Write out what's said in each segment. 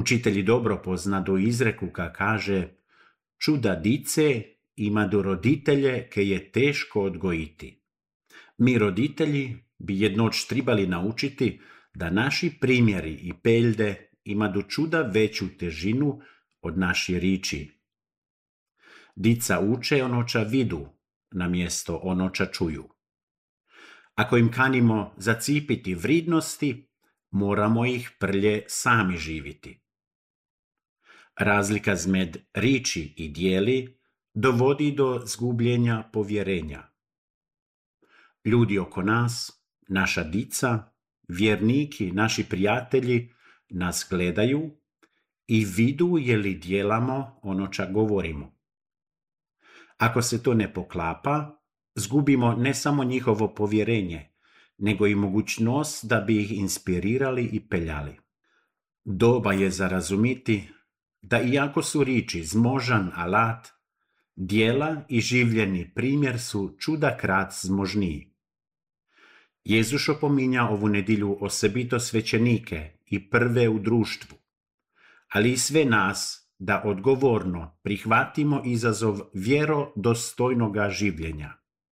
Učitelji dobro poznadu izreku ka kaže čuda dice ima do roditelje ke je teško odgojiti. Mi roditelji bi jednoć tribali naučiti da naši primjeri i peljde ima do čuda veću težinu od naši riči. Dica uče onoča vidu, na mjesto onoča čuju. Ako im kanimo zacipiti vridnosti, moramo ih prlje sami živiti. Razlika zmed riči i dijeli dovodi do zgubljenja povjerenja. Ljudi oko nas, naša dica, vjerniki, naši prijatelji nas gledaju i vidu je li djelamo onoča govorimo. Ako se to ne poklapa, zgubimo ne samo njihovo povjerenje, nego i mogućnost da bi ih inspirirali i peljali. Doba je za razumiti da iako su riči zmožan alat, djela i življeni primjer su čudakrat zmožniji. Jezus opominja ovu nedjelju osobito svećenike i prve u društvu, ali i sve nas da odgovorno prihvatimo izazov vjerodostojnoga življenja.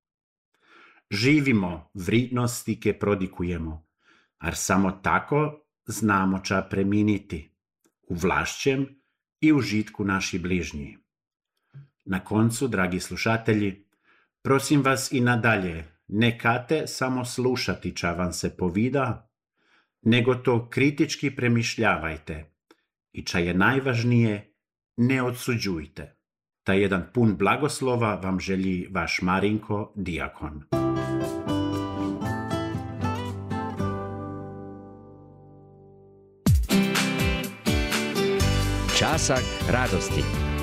Živimo vridnosti ke prodikujemo, ar samo tako znamo ča preminiti, u vlašćem i užitku naši bližnji. Na koncu, dragi slušatelji, prosim vas i nadalje, ne kate samo slušati ča vam se povida, nego to kritički premišljavajte i ča je najvažnije, ne odsuđujte. Taj jedan pun blagoslova vam želi vaš Marinko Dijakon. Časak radosti.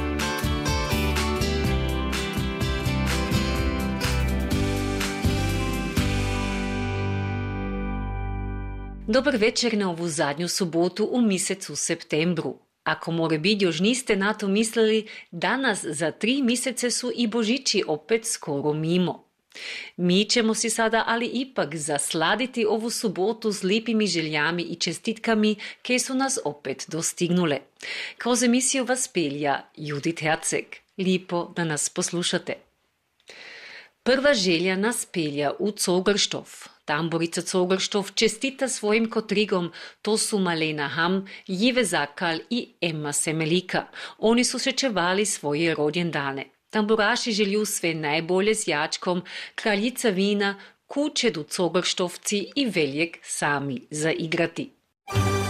Dobar večer na ovu zadnju subotu u mjesecu septembru. Ako more biti još niste na to mislili, danas za 3 mjesece su i Božići opet skoro mimo. Mi ćemo si sada ali ipak zasladiti ovu subotu s lipimi željami i čestitkami koje su nas opet dostignule. Kroz emisiju vas pelja Judit Herceg. Lipo da nas poslušate. Prva želja nas pelja u Cogerštov. Tamburica Cogerštov čestita svojim kotrigom, to su Malena Ham, Jive Zakal i Emma Semelika. Oni su srećevali svoje rođendane. Tamburaši želju sve najbolje s jačkom, kraljica vina, kuće do Cogerštovci i veljeg sami zaigrati.